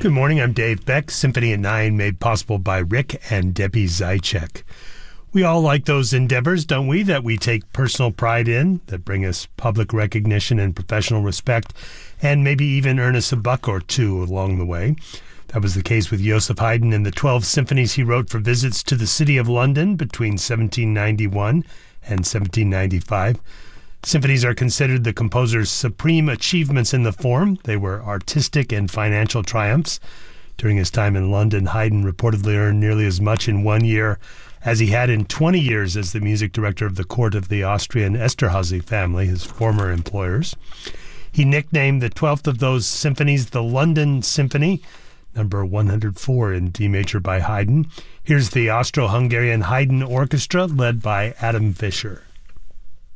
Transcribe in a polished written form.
Good morning, I'm Dave Beck. Symphony at 9 made possible by Rick and Debbie Zychek. We all like those endeavors, don't we, that we take personal pride in, that bring us public recognition and professional respect, and maybe even earn us a buck or two along the way. That was the case with Joseph Haydn and the 12 symphonies he wrote for visits to the city of London between 1791 and 1795. Symphonies are considered the composer's supreme achievements in the form. They were artistic and financial triumphs. During his time in London, Haydn reportedly earned nearly as much in 1 year as he had in 20 years as the music director of the court of the Austrian Esterházy family, his former employers. He nicknamed the 12th of those symphonies the London Symphony, number 104 in D major by Haydn. Here's the Austro-Hungarian Haydn Orchestra led by Adam Fischer.